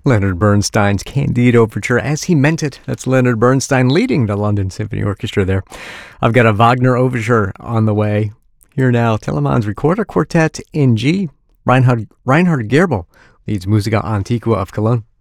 Leonard Bernstein's Candide Overture as he meant it. That's Leonard Bernstein leading the London Symphony Orchestra there. I've got a Wagner Overture on the way. Here now, Telemann's Recorder Quartet in G. Reinhard Gerbel leads Musica Antiqua of Cologne.